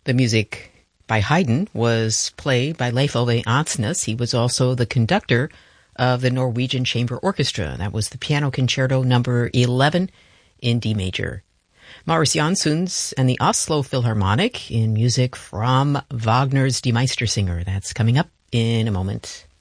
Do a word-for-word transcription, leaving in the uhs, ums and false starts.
The music by Haydn was played by Leif Ove Andsnes. He was also the conductor of the Norwegian Chamber Orchestra. That was the Piano Concerto number eleven in D major. Marius Jansons and the Oslo Philharmonic in music from Wagner's Die Meistersinger. That's coming up in a moment.